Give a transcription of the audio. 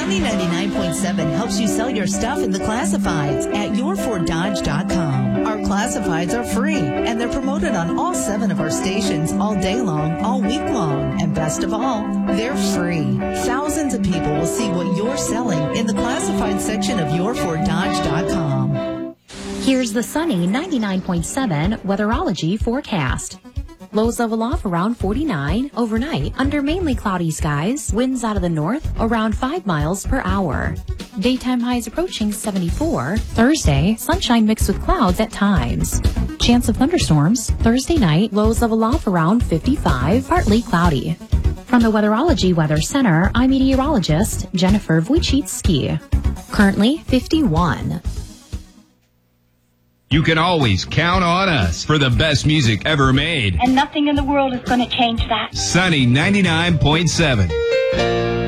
Sunny 99.7 helps you sell your stuff in the classifieds at yourforddodge.com. Our classifieds are free, and they're promoted on all 7 of our stations all day long, all week long. And best of all, they're free. Thousands of people will see what you're selling in the classified section of yourforddodge.com. Here's the Sunny 99.7 Weatherology forecast. Lows level off around 49 overnight under mainly cloudy skies. Winds out of the north around 5 miles per hour. Daytime highs approaching 74. Thursday, sunshine mixed with clouds at times. Chance of thunderstorms. Thursday night, lows level off around 55, partly cloudy. From the Weatherology Weather Center, I'm meteorologist Jennifer Wojcicki. Currently 51. You can always count on us for the best music ever made. And nothing in the world is going to change that. Sunny 99.7.